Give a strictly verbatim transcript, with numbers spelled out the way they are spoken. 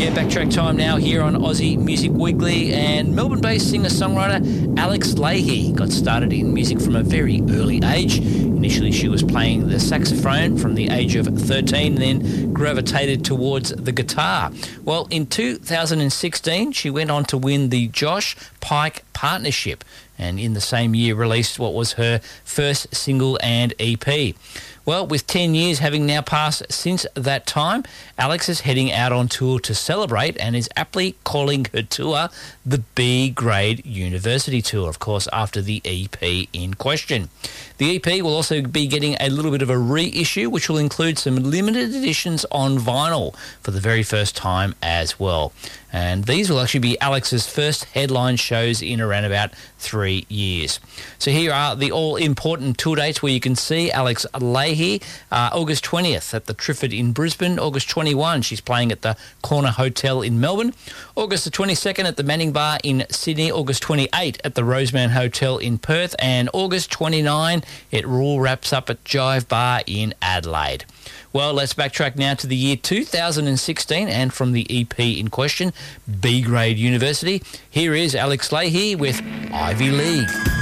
Yeah, backtrack time now here on Aussie Music Weekly, and Melbourne-based singer-songwriter Alex Lahey got started in music from a very early age. Initially, she was playing the saxophone from the age of thirteen, and then gravitated towards the guitar. Well, in two thousand sixteen, she went on to win the Josh Pike Partnership, and in the same year released what was her first single and E P. Well, with ten years having now passed since that time, Alex is heading out on tour to celebrate and is aptly calling her tour the B-Grade University Tour, of course, after the E P in question. The E P will also be getting a little bit of a reissue, which will include some limited editions on vinyl for the very first time as well. And these will actually be Alex's first headline shows in around about three years. So here are the all-important tour dates where you can see Alex Lahey. Uh, August twentieth at the Triffid in Brisbane. August twenty-first, she's playing at the Corner Hotel in Melbourne. August the twenty-second at the Manning Bar in Sydney. August twenty-eighth at the Roseman Hotel in Perth. And August twenty-ninth, it all wraps up at Jive Bar in Adelaide. Well, let's backtrack now to the year two thousand sixteen, and from the E P in question, B-Grade University, here is Alex Lahey with Ivy League.